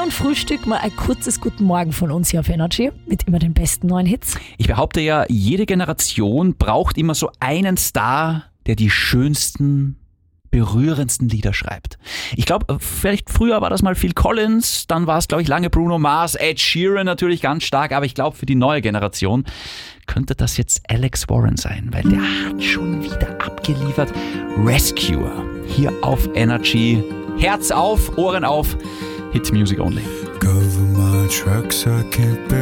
und Frühstück mal ein kurzes Guten Morgen von uns hier auf Energy mit immer den besten neuen Hits. Ich behaupte ja, jede Generation braucht immer so einen Star, der die schönsten, berührendsten Lieder schreibt. Ich glaube, vielleicht früher war das mal Phil Collins, dann war es, glaube ich, lange Bruno Mars, Ed Sheeran natürlich ganz stark, aber ich glaube, für die neue Generation könnte das jetzt Alex Warren sein, weil der hat schon wieder abgeliefert. Rescuer, hier auf Energy. Herz auf, Ohren auf, Hit Music Only. Cover my tracks, I can't